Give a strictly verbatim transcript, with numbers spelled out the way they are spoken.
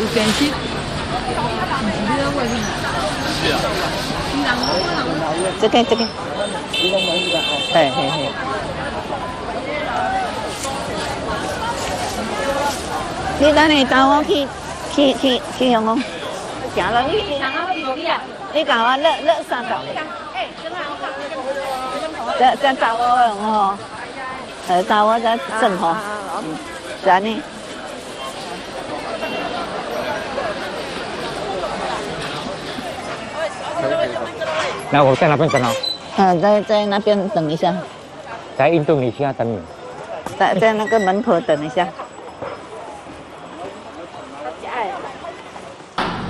有电视。 是啊。 这个这个。嘿嘿嘿。你等下带我去去去去阳光。行了，你你教我乐乐三道。这这找我哦，呃，找我这正好。嗯，是安尼。 那我在那边等哦。 嗯，在在那边等一下。 在印度尼西亚等你。 在在那个门口等一下。